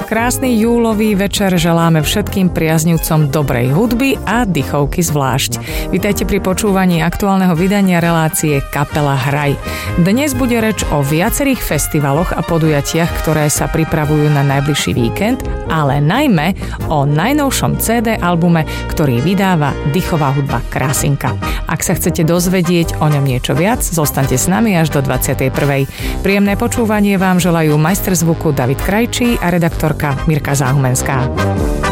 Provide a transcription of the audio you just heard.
Krásny júlový večer želáme všetkým priaznivcom dobrej hudby a dychovky zvlášť. Vitajte pri počúvaní aktuálneho vydania relácie Kapela Hraj. Dnes bude reč o viacerých festivaloch a podujatiach, ktoré sa pripravujú na najbližší víkend, ale najmä o najnovšom CD albume, ktorý vydáva dychová hudba Krásinka. Ak sa chcete dozvedieť o ňom niečo viac, zostaňte s nami až do 21. Príjemné počúvanie vám želajú majster zvuku David Krajčí a redaktorka Mirka Záhumenská.